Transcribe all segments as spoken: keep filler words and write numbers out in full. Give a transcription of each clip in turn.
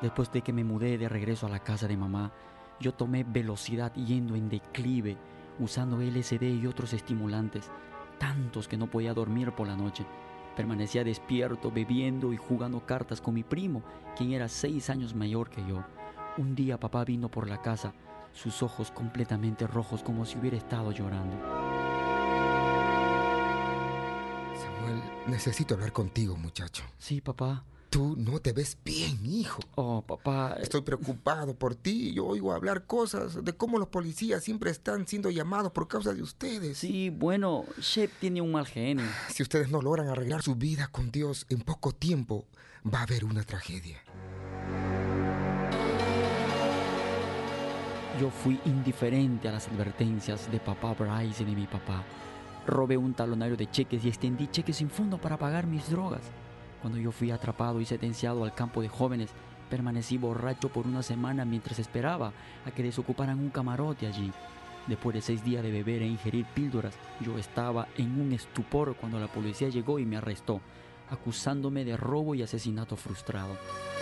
Después de que me mudé de regreso a la casa de mamá, yo tomé velocidad yendo en declive, usando L S D y otros estimulantes, tantos que no podía dormir por la noche. Permanecía despierto, bebiendo y jugando cartas con mi primo, quien era seis años mayor que yo. Un día papá vino por la casa, sus ojos completamente rojos como si hubiera estado llorando. Samuel, necesito hablar contigo, muchacho. Sí, papá. Tú no te ves bien, hijo. Oh, papá. Estoy preocupado por ti. Yo oigo hablar cosas de cómo los policías siempre están siendo llamados por causa de ustedes. Sí, bueno, Shep tiene un mal genio. Si ustedes no logran arreglar su vida con Dios en poco tiempo, va a haber una tragedia. Yo fui indiferente a las advertencias de papá Bryce y de mi papá. Robé un talonario de cheques y extendí cheques sin fondo para pagar mis drogas. Cuando yo fui atrapado y sentenciado al campo de jóvenes, permanecí borracho por una semana mientras esperaba a que desocuparan un camarote allí. Después de seis días de beber e ingerir píldoras, yo estaba en un estupor cuando la policía llegó y me arrestó, acusándome de robo y asesinato frustrado.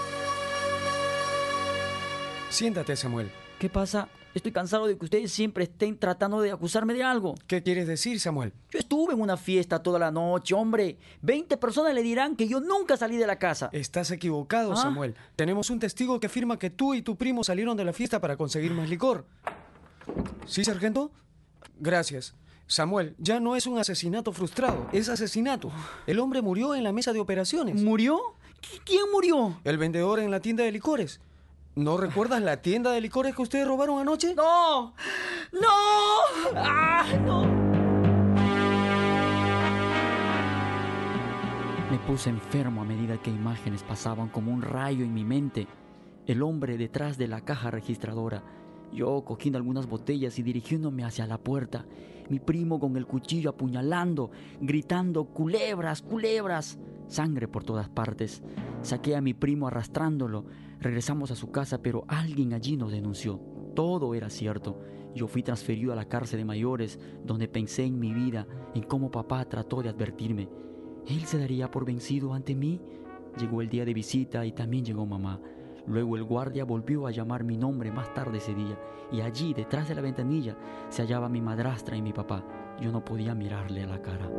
Siéntate, Samuel. ¿Qué pasa? Estoy cansado de que ustedes siempre estén tratando de acusarme de algo. ¿Qué quieres decir, Samuel? Yo estuve en una fiesta toda la noche, hombre. Veinte personas le dirán que yo nunca salí de la casa. Estás equivocado, ¿Ah? Samuel. Tenemos un testigo que afirma que tú y tu primo salieron de la fiesta para conseguir más licor. ¿Sí, sargento? Gracias. Samuel, ya no es un asesinato frustrado, es asesinato. El hombre murió en la mesa de operaciones. ¿Murió? ¿Quién murió? El vendedor en la tienda de licores. ¿No recuerdas la tienda de licores que ustedes robaron anoche? ¡No! ¡No! ¡Ah, no! Me puse enfermo a medida que imágenes pasaban como un rayo en mi mente. El hombre detrás de la caja registradora, yo cogiendo algunas botellas y dirigiéndome hacia la puerta, mi primo con el cuchillo apuñalando, gritando culebras, culebras, sangre por todas partes. Saqué a mi primo arrastrándolo. Regresamos a su casa, pero alguien allí nos denunció. Todo era cierto. Yo fui transferido a la cárcel de mayores, donde pensé en mi vida, en cómo papá trató de advertirme. ¿Él se daría por vencido ante mí? Llegó el día de visita y también llegó mamá. Luego el guardia volvió a llamar mi nombre más tarde ese día, y allí, detrás de la ventanilla, se hallaba mi madrastra y mi papá. Yo no podía mirarle a la cara.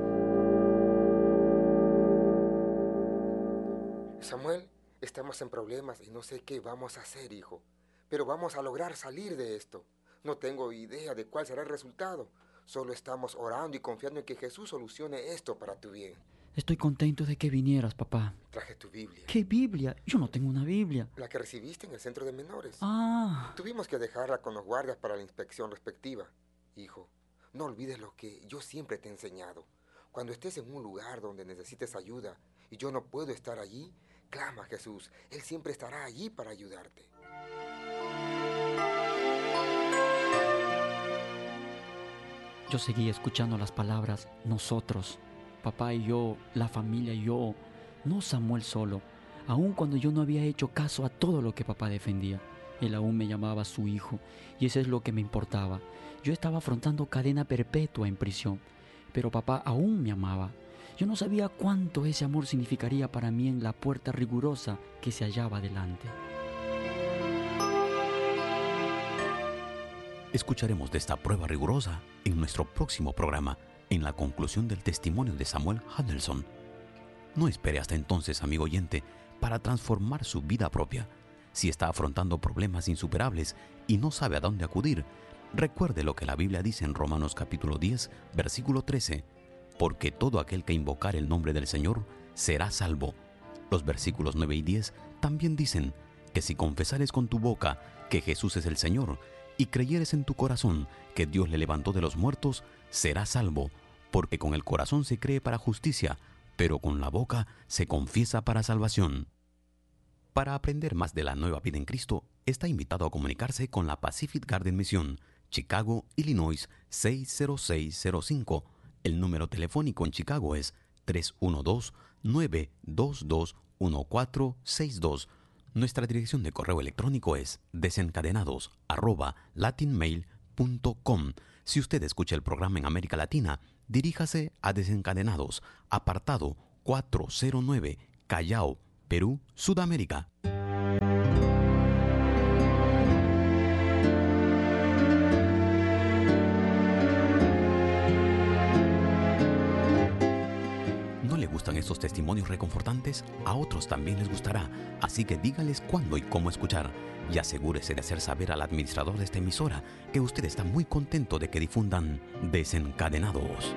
Samuel, estamos en problemas y no sé qué vamos a hacer, hijo. Pero vamos a lograr salir de esto. No tengo idea de cuál será el resultado. Solo estamos orando y confiando en que Jesús solucione esto para tu bien. Estoy contento de que vinieras, papá. Traje tu Biblia. ¿Qué Biblia? Yo no tengo una Biblia. La que recibiste en el centro de menores. Ah. Tuvimos que dejarla con los guardias para la inspección respectiva. Hijo, no olvides lo que yo siempre te he enseñado. Cuando estés en un lugar donde necesites ayuda y yo no puedo estar allí, clama a Jesús. Él siempre estará allí para ayudarte. Yo seguí escuchando las palabras nosotros, papá y yo, la familia y yo, no Samuel solo, aun cuando yo no había hecho caso a todo lo que papá defendía. Él aún me llamaba su hijo y eso es lo que me importaba. Yo estaba afrontando cadena perpetua en prisión, pero papá aún me amaba. Yo no sabía cuánto ese amor significaría para mí en la puerta rigurosa que se hallaba delante. Escucharemos de esta prueba rigurosa en nuestro próximo programa, en la conclusión del testimonio de Samuel Handelson. No espere hasta entonces, amigo oyente, para transformar su vida propia. Si está afrontando problemas insuperables y no sabe a dónde acudir, recuerde lo que la Biblia dice en Romanos capítulo diez, versículo trece, porque todo aquel que invocar el nombre del Señor será salvo. Los versículos nueve y diez también dicen que si confesares con tu boca que Jesús es el Señor y creyeres en tu corazón que Dios le levantó de los muertos, serás salvo, porque con el corazón se cree para justicia, pero con la boca se confiesa para salvación. Para aprender más de la nueva vida en Cristo, está invitado a comunicarse con la Pacific Garden Mission, Chicago, Illinois seis cero seis cero cinco. El número telefónico en Chicago es tres uno dos, nueve dos dos, uno cuatro seis dos. Nuestra dirección de correo electrónico es desencadenados arroba latinmail punto com. Si usted escucha el programa en América Latina, diríjase a Desencadenados, apartado cuatrocientos nueve, Callao, Perú, Sudamérica. estos testimonios reconfortantes, a otros también les gustará, así que dígales cuándo y cómo escuchar, y asegúrese de hacer saber al administrador de esta emisora que usted está muy contento de que difundan Desencadenados.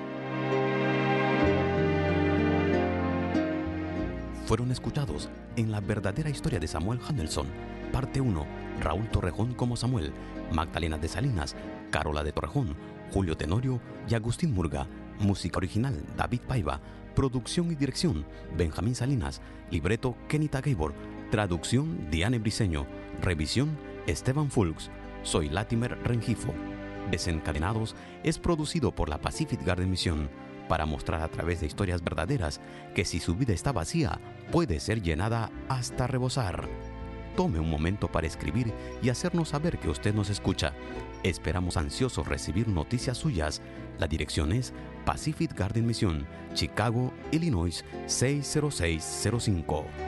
Fueron escuchados en La verdadera historia de Samuel Handelson, parte uno, Raúl Torrejón como Samuel, Magdalena de Salinas, Carola de Torrejón, Julio Tenorio y Agustín Murga. Música original, David Paiva. Producción y dirección, Benjamín Salinas. Libreto, Kenita Gabor. Traducción, Diane Briceño. Revisión, Esteban Fulks. Soy Latimer Rengifo. Desencadenados es producido por la Pacific Garden Mission para mostrar a través de historias verdaderas que si su vida está vacía, puede ser llenada hasta rebosar. Tome un momento para escribir y hacernos saber que usted nos escucha. Esperamos ansiosos recibir noticias suyas. La dirección es Pacific Garden Mission, Chicago, Illinois seis cero seis cero cinco.